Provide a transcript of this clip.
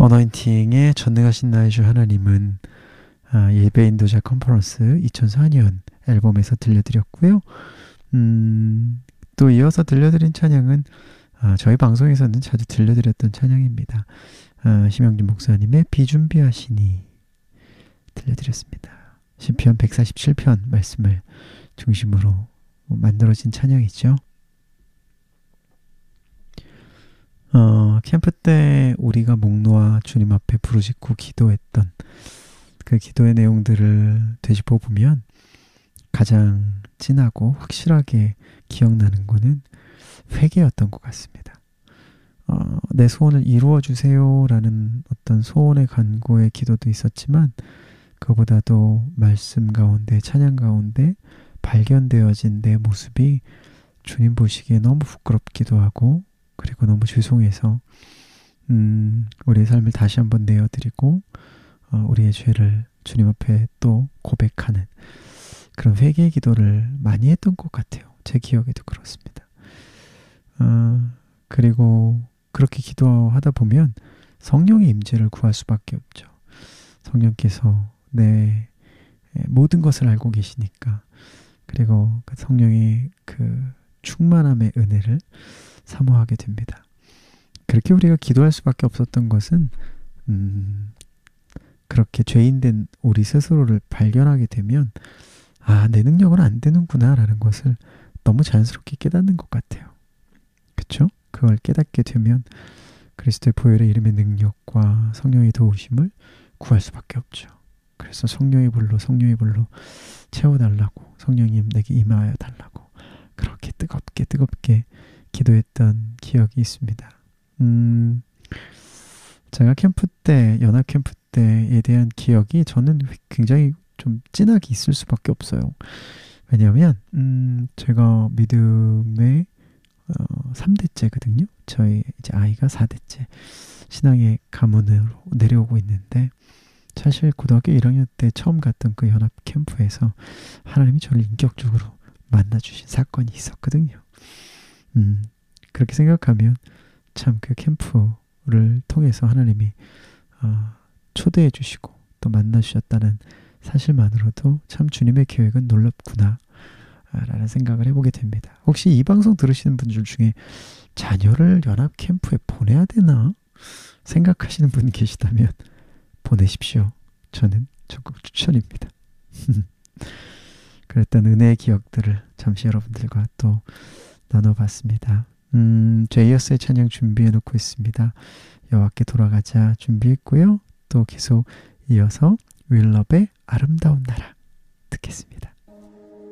어너인팅의 전능하신 나의 주 하나님은 예배 인도자 컨퍼런스 2004년 앨범에서 들려드렸고요. 또 이어서 들려드린 찬양은 저희 방송에서는 자주 들려드렸던 찬양입니다. 심영준 목사님의 비준비하시니 들려드렸습니다. 시편 147편 말씀을 중심으로 만들어진 찬양이죠. 캠프 때 우리가 목 놓아 주님 앞에 부르짖고 기도했던 그 기도의 내용들을 되짚어 보면 가장 진하고 확실하게 기억나는 거는 회개였던 것 같습니다. 내 소원을 이루어 주세요라는 어떤 소원의 간구의 기도도 있었지만 그보다도 말씀 가운데 찬양 가운데 발견되어진 내 모습이 주님 보시기에 너무 부끄럽기도 하고 그리고 너무 죄송해서 우리의 삶을 다시 한번 내어드리고 우리의 죄를 주님 앞에 또 고백하는 그런 회개의 기도를 많이 했던 것 같아요. 제 기억에도 그렇습니다. 그리고 그렇게 기도하다 보면 성령의 임재를 구할 수밖에 없죠. 성령께서 내 모든 것을 알고 계시니까 그리고 그 성령의 그 충만함의 은혜를 사모하게 됩니다. 그렇게 우리가 기도할 수밖에 없었던 것은 그렇게 죄인된 우리 스스로를 발견하게 되면 내 능력은 안 되는구나 라는 것을 너무 자연스럽게 깨닫는 것 같아요. 그렇죠? 그걸 깨닫게 되면 그리스도의 보혈의 이름의 능력과 성령의 도우심을 구할 수밖에 없죠. 그래서 성령의 불로 채워달라고 성령님 내게 임하여 달라고 그렇게 뜨겁게 기도했던 기억이 있습니다. 제가 캠프 때 연합 캠프 때에 대한 기억이 저는 굉장히 좀 진하게 있을 수밖에 없어요. 왜냐하면 제가 믿음의 3대째거든요. 저희 이제 아이가 4대째 신앙의 가문으로 내려오고 있는데 사실 고등학교 1학년 때 처음 갔던 그 연합 캠프에서 하나님이 저를 인격적으로 만나주신 사건이 있었거든요. 그렇게 생각하면 참 그 캠프를 통해서 하나님이 초대해 주시고 또 만나주셨다는 사실만으로도 참 주님의 계획은 놀랍구나 라는 생각을 해보게 됩니다. 혹시 이 방송 들으시는 분들 중에 자녀를 연합 캠프에 보내야 되나 생각하시는 분이 계시다면 보내십시오. 저는 적극 추천입니다. 그랬던 은혜의 기억들을 잠시 여러분들과 또 나눠봤습니다. 제이어스의 찬양 준비해 놓고 있습니다. 여호와께 돌아가자 준비했고요. 또 계속 이어서 윌럽의 아름다운 나라 듣겠습니다.